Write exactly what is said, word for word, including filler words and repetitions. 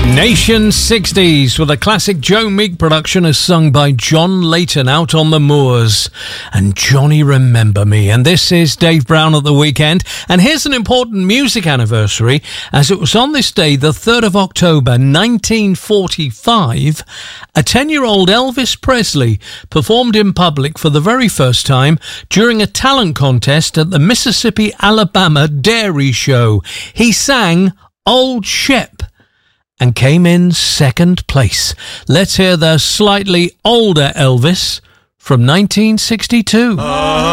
Nation sixties with a classic Joe Meek production as sung by John Layton out on the moors. And Johnny Remember Me. And this is Dave Brown at the Weekend. And here's an important music anniversary, as it was on this day, the third of October nineteen forty-five, a ten-year-old Elvis Presley performed in public for the very first time during a talent contest at the Mississippi, Alabama Dairy Show. He sang Old Shep and came in second place. Let's hear the slightly older Elvis from nineteen sixty-two. Uh-